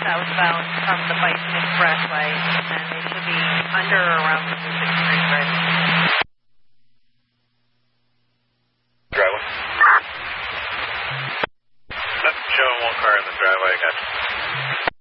southbound from the Bison Expressway, and they should be under or around the 63